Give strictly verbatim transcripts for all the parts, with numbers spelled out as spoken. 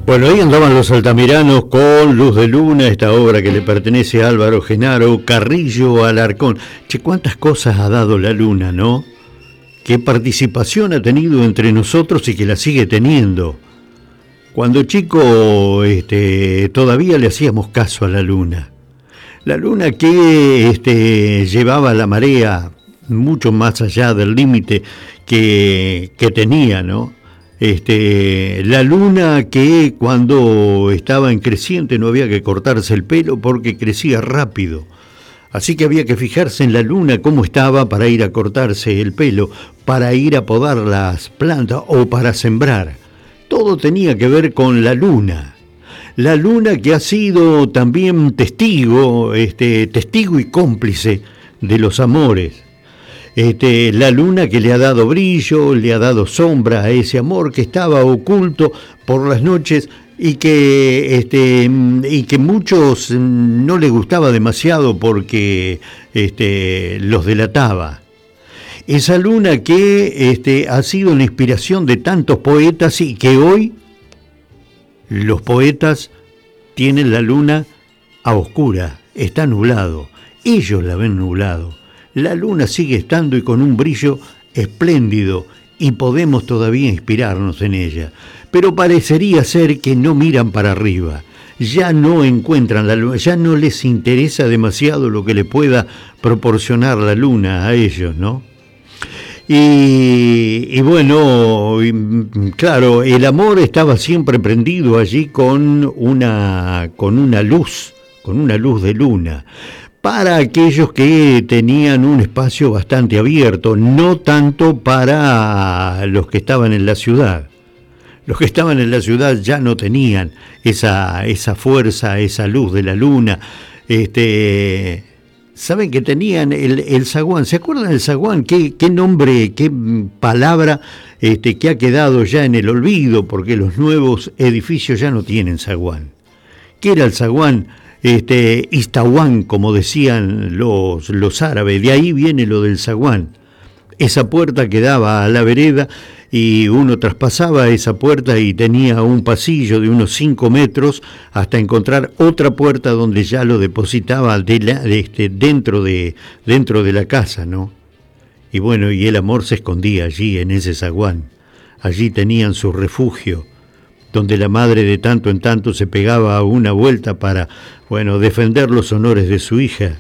Bueno, ahí andaban los altamiranos con Luz de Luna, esta obra que le pertenece a Álvaro Genaro Carrillo Alarcón. Che, cuántas cosas ha dado la luna, ¿no? Qué participación ha tenido entre nosotros y que la sigue teniendo. Cuando chico, este, todavía le hacíamos caso a la luna. La luna que este, llevaba la marea mucho más allá del límite que, que tenía, ¿no? Este, la luna que cuando estaba en creciente no había que cortarse el pelo porque crecía rápido. Así que había que fijarse en la luna cómo estaba para ir a cortarse el pelo, para ir a podar las plantas o para sembrar. Todo tenía que ver con la luna. La luna que ha sido también testigo, este, testigo y cómplice de los amores. Este, la luna que le ha dado brillo, le ha dado sombra a ese amor que estaba oculto por las noches y que, este, y que muchos no les gustaba demasiado porque este, los delataba. Esa luna que este, ha sido la inspiración de tantos poetas y que hoy los poetas tienen la luna a oscura, está nublado, ellos la ven nublado. La luna sigue estando y con un brillo espléndido y podemos todavía inspirarnos en ella. Pero parecería ser que no miran para arriba, ya no encuentran la luna, ya no les interesa demasiado lo que le pueda proporcionar la luna a ellos, ¿no? Y, y bueno, claro, el amor estaba siempre prendido allí con una, con una luz, con una luz de luna. Para aquellos que tenían un espacio bastante abierto, no tanto para los que estaban en la ciudad. Los que estaban en la ciudad ya no tenían esa, esa fuerza, esa luz de la luna. Este, ¿saben que tenían el, el zaguán? ¿Se acuerdan del zaguán? ¿Qué, qué nombre, qué palabra este, que ha quedado ya en el olvido? Porque los nuevos edificios ya no tienen zaguán. ¿Qué era el zaguán? Este, Istahuán, como decían los, los árabes, de ahí viene lo del zaguán. Esa puerta que daba a la vereda y uno traspasaba esa puerta y tenía un pasillo de unos cinco metros hasta encontrar otra puerta donde ya lo depositaba de la, de este, dentro, de, dentro de la casa, ¿no? Y bueno, y el amor se escondía allí en ese zaguán. Allí tenían su refugio, donde la madre de tanto en tanto se pegaba una vuelta para, bueno, defender los honores de su hija.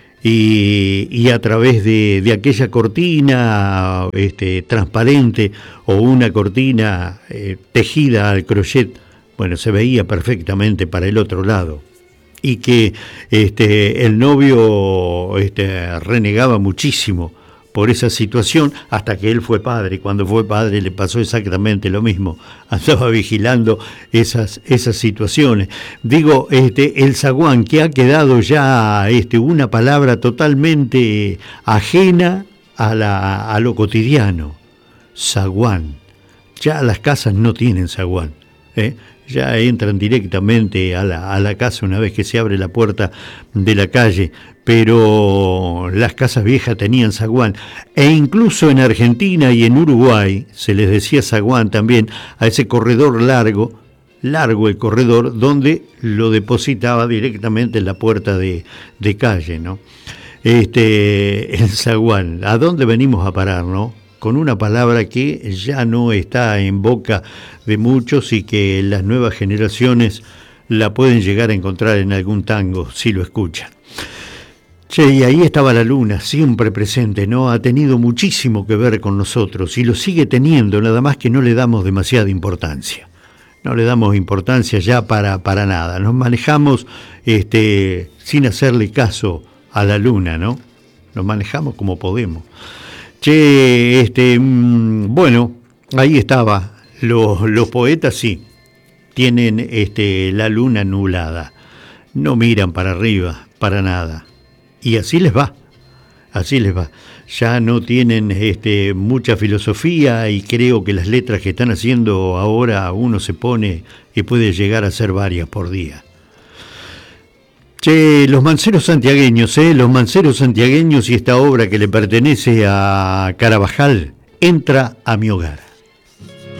Y, y a través de, de aquella cortina este, transparente o una cortina eh, tejida al crochet, bueno, se veía perfectamente para el otro lado. Y que este, el novio este, renegaba muchísimo por esa situación, hasta que él fue padre. Cuando fue padre le pasó exactamente lo mismo, andaba vigilando esas, esas situaciones. Digo, este, el zaguán, que ha quedado ya este, una palabra totalmente ajena a, la, a lo cotidiano. Zaguán, ya las casas no tienen zaguán, ¿eh? Ya entran directamente a la, a la casa una vez que se abre la puerta de la calle, pero las casas viejas tenían zaguán, e incluso en Argentina y en Uruguay se les decía zaguán también a ese corredor largo, largo el corredor, donde lo depositaba directamente en la puerta de, de calle, ¿no? Este, el zaguán, ¿a dónde venimos a parar, no? Con una palabra que ya no está en boca de muchos y que las nuevas generaciones la pueden llegar a encontrar en algún tango, si lo escuchan. Che, y ahí estaba la luna, siempre presente, ¿no? Ha tenido muchísimo que ver con nosotros y lo sigue teniendo, nada más que no le damos demasiada importancia. No le damos importancia ya para, para nada. Nos manejamos este, sin hacerle caso a la luna, ¿no? Nos manejamos como podemos. Che, este, bueno, ahí estaba, los, los poetas sí, tienen este, la luna nublada, no miran para arriba, para nada, y así les va, así les va, ya no tienen este, mucha filosofía y creo que las letras que están haciendo ahora uno se pone y puede llegar a hacer varias por día. Che, los manceros santiagueños, ¿eh? Los manceros santiagueños y esta obra que le pertenece a Carabajal, Entra a mi hogar.